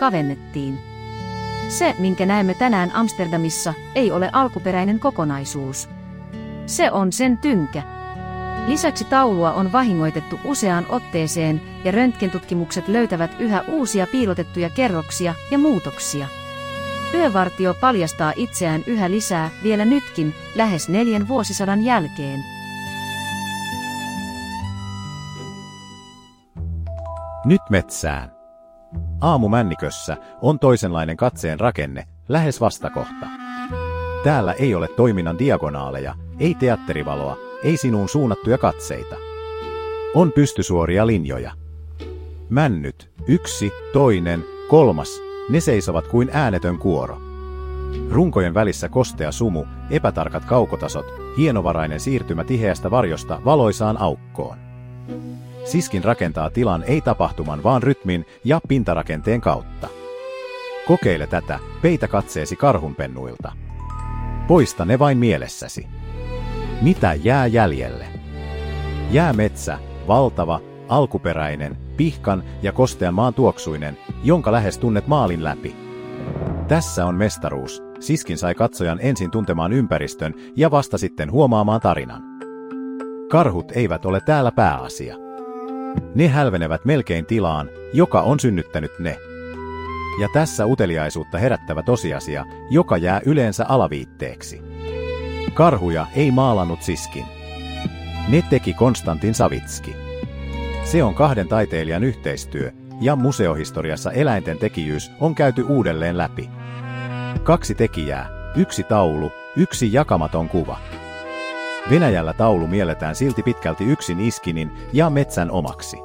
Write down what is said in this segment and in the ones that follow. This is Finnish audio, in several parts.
kavennettiin. Se, minkä näemme tänään Amsterdamissa, ei ole alkuperäinen kokonaisuus. Se on sen tynkä. Lisäksi taulua on vahingoitettu useaan otteeseen ja röntgentutkimukset löytävät yhä uusia piilotettuja kerroksia ja muutoksia. Yövartio paljastaa itseään yhä lisää vielä nytkin, lähes 4 vuosisadan jälkeen. Nyt metsään. Aamumännikössä on toisenlainen katseen rakenne, lähes vastakohta. Täällä ei ole toiminnan diagonaaleja, ei teatterivaloa, ei sinuun suunnattuja katseita. On pystysuoria linjoja. Männyt, 1, 2, 3, ne seisovat kuin äänetön kuoro. Runkojen välissä kostea sumu, epätarkat kaukotasot, hienovarainen siirtymä tiheästä varjosta valoisaan aukkoon. Siskin rakentaa tilan ei tapahtuman vaan rytmin ja pintarakenteen kautta. Kokeile tätä, peitä katseesi karhunpennuilta. Poista ne vain mielessäsi. Mitä jää jäljelle? Jää metsä, valtava, alkuperäinen, pihkan ja kostean maan tuoksuinen, jonka lähes tunnet maalin läpi. Tässä on mestaruus. Siskin sai katsojan ensin tuntemaan ympäristön ja vasta sitten huomaamaan tarinan. Karhut eivät ole täällä pääasia. Ne hälvenevät melkein tilaan, joka on synnyttänyt ne. Ja tässä uteliaisuutta herättävä tosiasia, joka jää yleensä alaviitteeksi. Karhuja ei maalannut Siskin. Ne teki Konstantin Savitski. Se on 2 taiteilijan yhteistyö, ja museohistoriassa eläinten tekijyys on käyty uudelleen läpi. 2 tekijää, 1 taulu, 1 jakamaton kuva. Venäjällä taulu mielletään silti pitkälti yksin Iskinin ja metsän omaksi.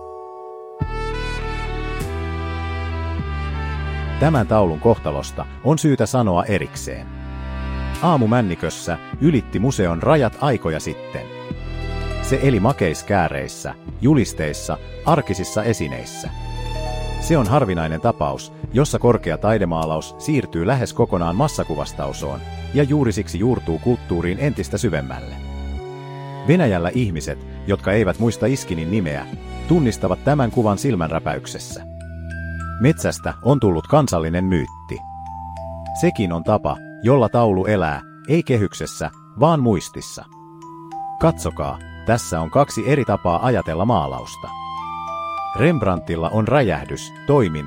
Tämän taulun kohtalosta on syytä sanoa erikseen. Aamumännikössä ylitti museon rajat aikoja sitten. Se eli makeiskääreissä, julisteissa, arkisissa esineissä. Se on harvinainen tapaus, jossa korkea taidemaalaus siirtyy lähes kokonaan massakuvastausoon ja juuri siksi juurtuu kulttuuriin entistä syvemmälle. Venäjällä ihmiset, jotka eivät muista Iskinin nimeä, tunnistavat tämän kuvan silmänräpäyksessä. Metsästä on tullut kansallinen myytti. Sekin on tapa, jolla taulu elää, ei kehyksessä, vaan muistissa. Katsokaa, tässä on 2 eri tapaa ajatella maalausta. Rembrandtilla on räjähdys, toimin,